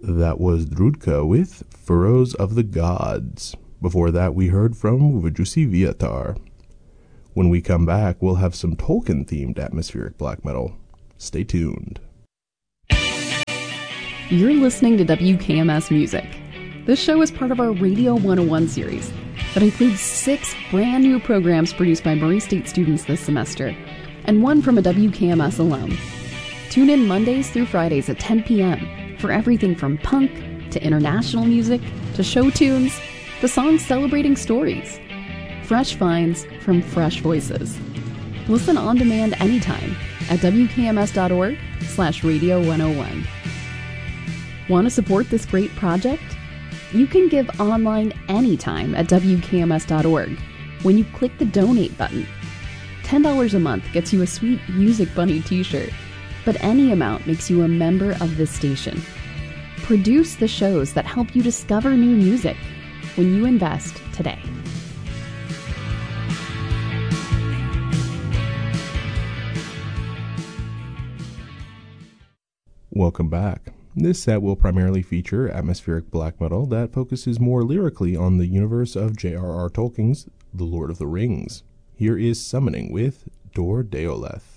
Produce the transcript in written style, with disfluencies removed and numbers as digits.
That was Drudka with Furrows of the Gods. Before that, we heard from Vajussi Viatar. When we come back, we'll have some Tolkien-themed atmospheric black metal. Stay tuned. You're listening to WKMS Music. This show is part of our Radio 101 series that includes 6 brand new programs produced by Murray State students this semester, and one from a WKMS alum. Tune in Mondays through Fridays at 10 p.m. for everything from punk to international music to show tunes to songs celebrating stories. Fresh finds from fresh voices. Listen on demand anytime at wkms.org/radio101. Want to support this great project? You can give online anytime at wkms.org when you click the donate button. $10 a month gets you a sweet Music Bunny t-shirt, but any amount makes you a member of this station. Produce the shows that help you discover new music when you invest today. Welcome back. This set will primarily feature atmospheric black metal that focuses more lyrically on the universe of J.R.R. Tolkien's The Lord of the Rings. Here is Summoning with Dor Deoleth.